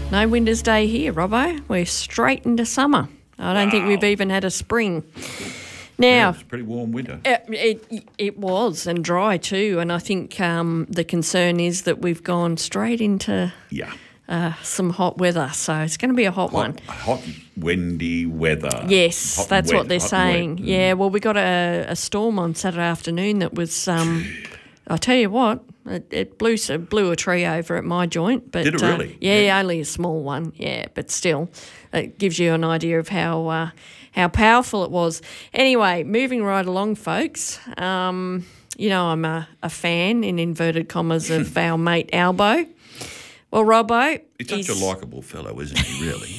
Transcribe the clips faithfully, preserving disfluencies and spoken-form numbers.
No Winter's Day here, Robbo. We're straight into summer. I don't wow. think we've even had a spring. Now, yeah, it's a pretty warm winter. It, it, it was, and dry too. And I think um, the concern is that we've gone straight into yeah. uh, some hot weather. So it's going to be a hot, hot one. Hot, windy weather. Yes, hot that's wet, what they're saying. Mm. Yeah, well, we got a, a storm on Saturday afternoon that was, um, I'll tell you what, it, it blew blew a tree over at my joint. But, Did it really? Uh, yeah, yeah, only a small one, yeah, but still. It gives you an idea of how uh, how powerful it was. Anyway, moving right along, folks. Um, you know, I'm a, a fan, in inverted commas, of our mate Albo. Well, Robbo... He's such a likeable fellow, isn't he, really?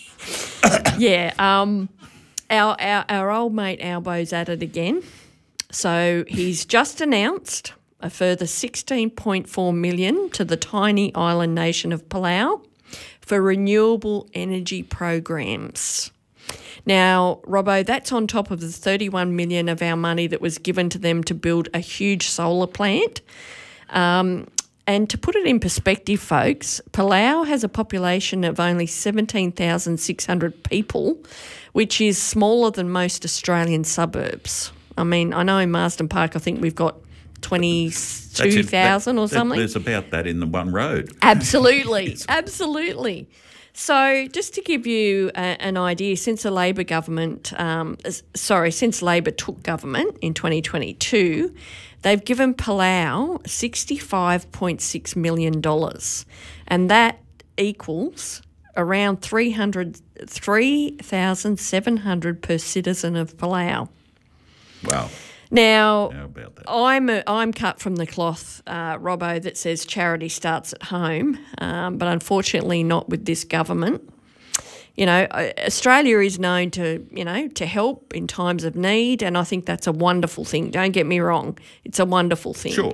yeah. Um, our, our, our old mate Albo's at it again. So he's just announced a further sixteen point four million dollars to the tiny island nation of Palau for renewable energy programs. Now, Robbo, that's on top of the thirty-one million dollars of our money that was given to them to build a huge solar plant. Um, and to put it in perspective, folks, Palau has a population of only seventeen thousand six hundred people, which is smaller than most Australian suburbs. I mean, I know in Marsden Park I think we've got twenty-two thousand or something. There's about that in the one road. Absolutely, absolutely. So just to give you a, an idea, since the Labor government, um, sorry, since Labor took government in twenty twenty-two, they've given Palau sixty-five point six million dollars, and that equals around three thousand seven hundred per citizen of Palau. Wow. Now, How about that? I'm a, I'm cut from the cloth, uh, Robbo, that says charity starts at home, um, but unfortunately not with this government. You know, Australia is known to, you know, to help in times of need, and I think that's a wonderful thing. Don't get me wrong. It's a wonderful thing. Sure.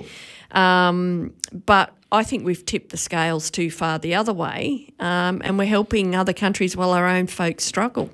Um, but I think we've tipped the scales too far the other way, um, and we're helping other countries while our own folks struggle.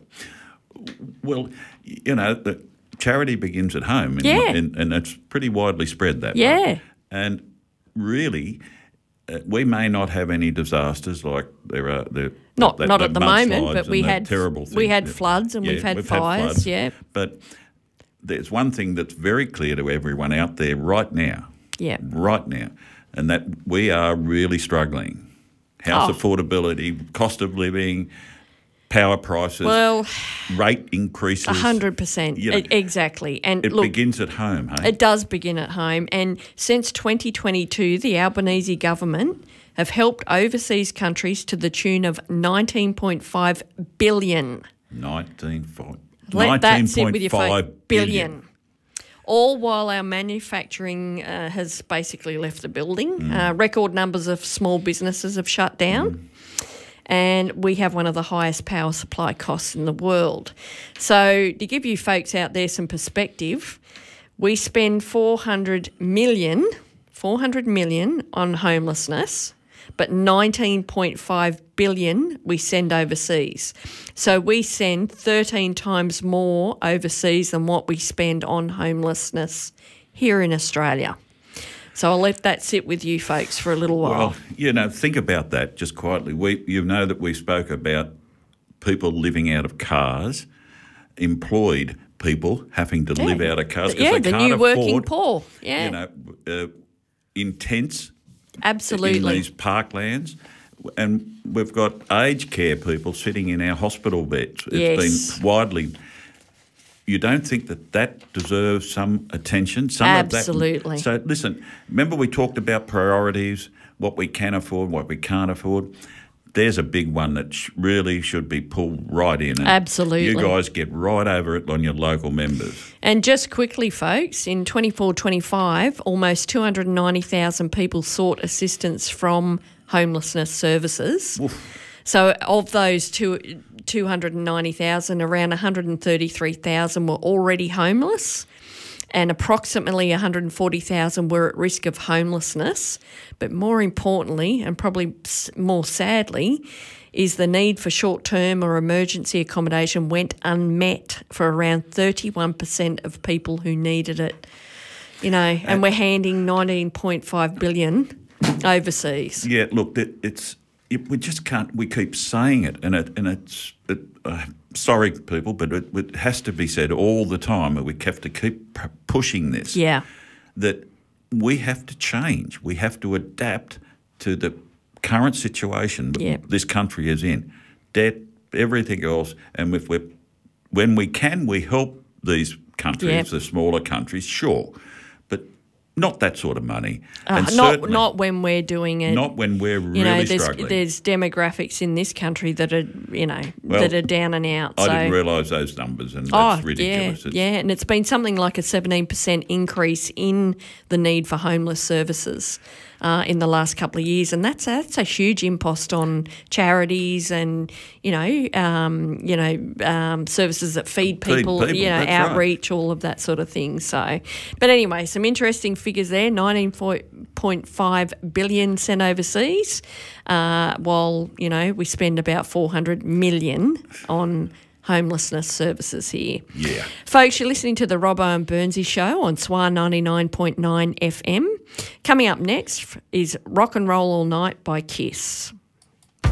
Well, you know, the charity begins at home, and, yeah. and, and it's pretty widely spread that yeah. way. And really, uh, we may not have any disasters like there are there. Not that, not that at the moment, but we had terrible we had yeah. floods and yeah, we've had we've fires. Had floods, yeah, but there's one thing that's very clear to everyone out there right now. Yeah, right now, and that we are really struggling. House oh. affordability, cost of living, power prices, well, rate increases. A hundred percent, exactly. And it look, begins at home. Hey? It does begin at home. And since twenty twenty-two, the Albanese government have helped overseas countries to the tune of nineteen point five billion. Nineteen point. Let that sit with your phone. Billion. billion. All while our manufacturing uh, has basically left the building. Mm. Uh, record numbers of small businesses have shut down. Mm. And we have one of the highest power supply costs in the world. So to give you folks out there some perspective, we spend four hundred million, four hundred million on homelessness, but nineteen point five billion we send overseas. So we send thirteen times more overseas than what we spend on homelessness here in Australia. So I'll let that sit with you folks for a little while. Well, you know, think about that just quietly. We, you know that we spoke about people living out of cars, employed people having to yeah. live out of cars because yeah, they the can't new afford, working poor. Yeah, you know, uh, intense. Absolutely. In these parklands. And we've got aged care people sitting in our hospital beds. It's yes. been widely... You don't think that that deserves some attention? Some Absolutely. Of that, so listen, remember we talked about priorities, what we can afford, what we can't afford? There's a big one that sh- really should be pulled right in. And Absolutely. You guys get right over it on your local members. And just quickly, folks, in twenty-four twenty-five, almost two hundred ninety thousand people sought assistance from homelessness services. Oof. So of those two, two hundred ninety thousand, around one hundred thirty-three thousand were already homeless, and approximately one hundred forty thousand were at risk of homelessness. But more importantly, and probably more sadly, is the need for short-term or emergency accommodation went unmet for around thirty-one percent of people who needed it. You know, and we're handing nineteen point five billion dollars overseas. Yeah, look, it's it, we just can't. We keep saying it, and it and it's. It, uh, sorry, people, but it, it has to be said all the time. And we have to keep p- pushing this. Yeah. That we have to change. We have to adapt to the current situation Yeah. this country is in. Debt, everything else, and if we, when we can, we help these countries, Yeah. the smaller countries, sure, but not that sort of money. Uh, and not certainly not when we're doing it. not when we're really you know, there's, struggling. there's demographics in this country that are, you know, Well, that are down and out. I so. didn't realise those numbers, and Oh, that's ridiculous. yeah, It's- yeah, and it's been something like a seventeen percent increase in the need for homeless services uh, in the last couple of years, and that's a, that's a huge impost on charities and you know, um, you know, um, services that feed people, people, you know, that's right. outreach, all of that sort of thing. So, but anyway, some interesting figures there: nineteen point five billion sent overseas, uh, while you know we spend about four hundred million on homelessness services here. Yeah. Folks, you're listening to the Robbo and Burnsy Show on S W R ninety-nine point nine F M. Coming up next is Rock and Roll All Night by Kiss.